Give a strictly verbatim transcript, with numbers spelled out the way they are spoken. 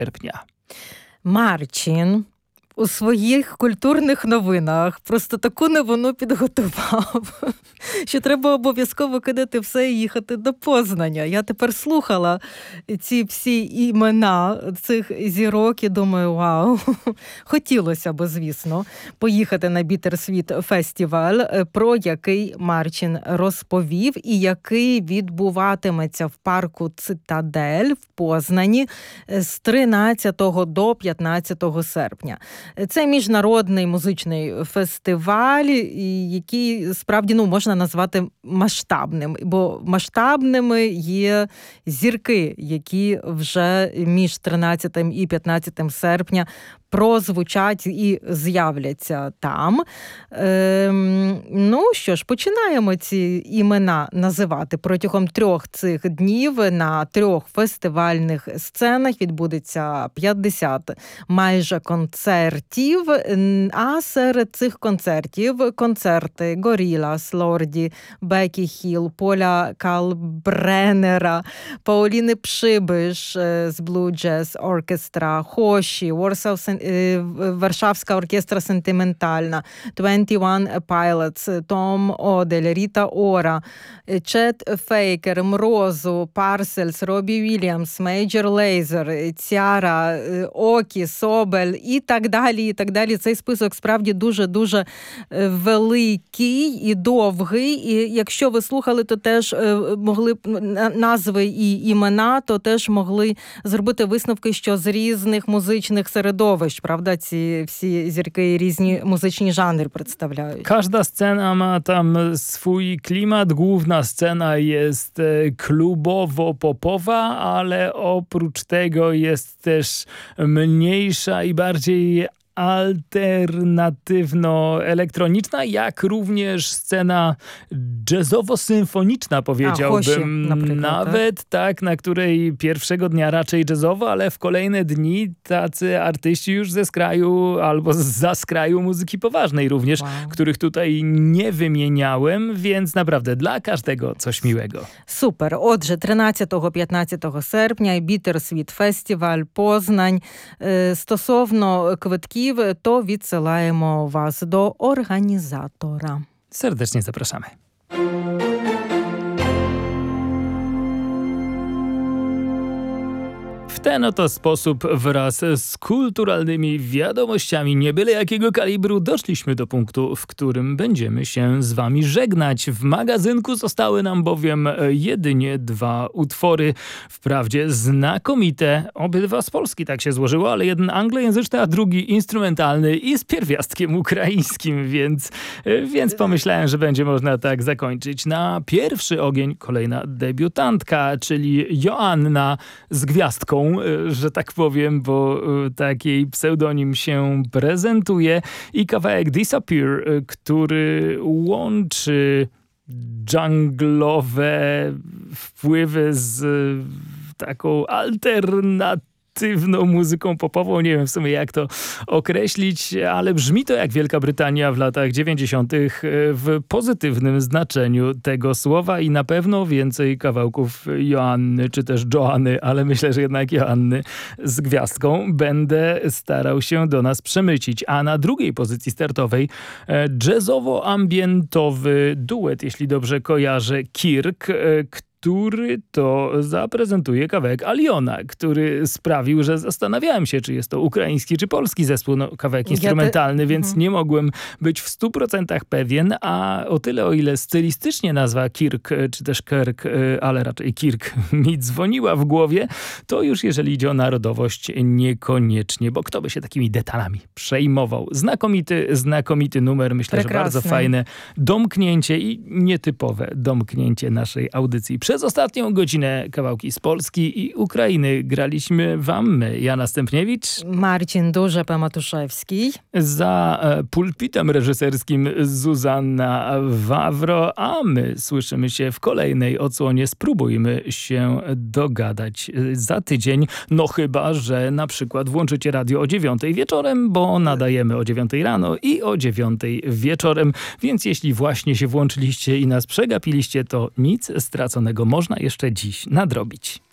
sierpnia. Marcin у своїх культурних новинах просто таку новину підготував, що треба обов'язково кидати все і їхати до Познаня. Я тепер слухала ці всі імена цих зірок і думаю, вау, хотілося б, звісно, поїхати на Bittersweet фестиваль, про який Марчин розповів і який відбуватиметься в парку Цитадель в Познані з тринадцятого до п'ятнадцятого серпня. Це міжнародний музичний фестиваль, який справді, ну, можна назвати масштабним, бо масштабними є зірки, які вже між тринадцятим і п'ятнадцятим серпня прозвучать і з'являться там. Ем, ну що ж, починаємо ці імена називати. Протягом трьох цих днів на трьох фестивальних сценах відбудеться п'ятдесят майже концертів, а серед цих концертів концерти Gorillaz, Lordi, Бекі Хіл, Поля Калбреннера, Пауліни Пшибиш з Blue Jazz Orchestra, Хоші, Warsaw Варшавська оркестра сентиментальна, двадцять один Pilots, Том Одель, Ріта Ора, Чет Фейкер, Мрозу, Парсельс, Робі Вільямс, Мейджор Лейзер, Цяра, Окі, Собель і так далі, і так далі. Цей список справді дуже-дуже великий і довгий. І якщо ви слухали, то теж могли б назви і імена, то теж могли зробити висновки, що з різних музичних середовищ, правда, ці всі зірки різні muzyczni żanry przedstawiają. Każda scena ma tam swój klimat. Główna scena jest klubowo-popowa, ale oprócz tego jest też mniejsza i bardziej alternatywno-elektroniczna, jak również scena jazzowo-symfoniczna, powiedziałbym. A, Hosi, nawet, tak? tak, na której pierwszego dnia raczej jazzowo, ale w kolejne dni tacy artyści już ze skraju albo zza skraju muzyki poważnej również, wow. których tutaj nie wymieniałem, więc naprawdę dla każdego coś miłego. Super. Отже, тринадцятого-п'ятнадцятого серпня Bittersweet Festival, Познань. Стосовно квитків, то відсилаємо вас до організатора. Serdecznie zapraszamy. W ten oto sposób wraz z kulturalnymi wiadomościami nie byle jakiego kalibru doszliśmy do punktu, w którym będziemy się z wami żegnać. W magazynku zostały nam bowiem jedynie dwa utwory. Wprawdzie znakomite, obydwa z Polski tak się złożyło, ale jeden anglojęzyczny, a drugi instrumentalny i z pierwiastkiem ukraińskim, więc, więc pomyślałem, że będzie można tak zakończyć. Na pierwszy ogień kolejna debiutantka, czyli Joanna z gwiazdką, że tak powiem, bo tak jej pseudonim się prezentuje, i kawałek Disappear, który łączy dżunglowe wpływy z taką alternatywną alternatywną muzyką popową. Nie wiem w sumie jak to określić, ale brzmi to jak Wielka Brytania w latach dziewięćdziesiątych w pozytywnym znaczeniu tego słowa i na pewno więcej kawałków Joanny, czy też Joanny, ale myślę, że jednak Joanny z gwiazdką będę starał się do nas przemycić. A na drugiej pozycji startowej jazzowo-ambientowy duet, jeśli dobrze kojarzę, Kirk, który to zaprezentuje kawałek Aliona, który sprawił, że zastanawiałem się, czy jest to ukraiński, czy polski zespół, no, kawałek instrumentalny, ja te... więc mhm. nie mogłem być w stu procentach pewien, a o tyle, o ile stylistycznie nazwa Kirk, czy też Kirk, ale raczej Kirk mi dzwoniła w głowie, to już jeżeli idzie o narodowość, niekoniecznie, bo kto by się takimi detalami przejmował. Znakomity, znakomity numer, myślę, Prekrasny. że bardzo fajne domknięcie i nietypowe domknięcie naszej audycji. Przez ostatnią godzinę kawałki z Polski i Ukrainy graliśmy wam my, Jana Stępniewicz, Marcin Duże-Matuszewski, za pulpitem reżyserskim Zuzanna Wawro, a my słyszymy się w kolejnej odsłonie. Spróbujmy się dogadać za tydzień, no chyba, że na przykład włączycie radio o dziewiątej wieczorem, bo nadajemy o dziewiątej rano i o dziewiątej wieczorem, więc jeśli właśnie się włączyliście i nas przegapiliście, to nic straconego można jeszcze dziś nadrobić.